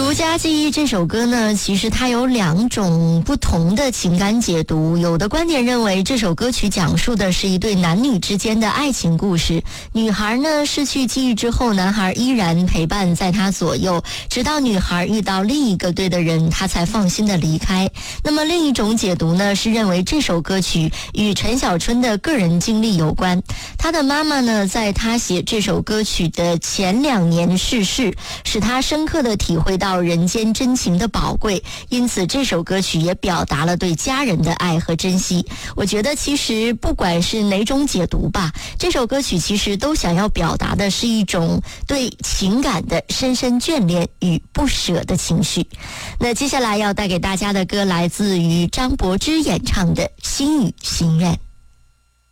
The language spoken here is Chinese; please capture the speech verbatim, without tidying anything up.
独家记忆这首歌呢，其实它有两种不同的情感解读。有的观点认为这首歌曲讲述的是一对男女之间的爱情故事，女孩呢失去记忆之后，男孩依然陪伴在她左右，直到女孩遇到另一个对的人，她才放心的离开。那么另一种解读呢，是认为这首歌曲与陈小春的个人经历有关。他的妈妈呢，在他写这首歌曲的前两年逝世，使他深刻的体会到人间真情的宝贵，因此这首歌曲也表达了对家人的爱和珍惜。我觉得其实不管是哪种解读吧，这首歌曲其实都想要表达的是一种对情感的深深眷恋与不舍的情绪。那接下来要带给大家的歌来自于张柏芝演唱的《心语心愿》。